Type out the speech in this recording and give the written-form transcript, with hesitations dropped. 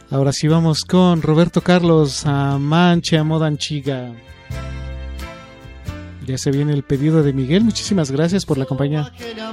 Ahora sí vamos con Roberto Carlos, a Mancha Modanchiga. Ya se viene el pedido de Miguel. Muchísimas gracias por la compañía.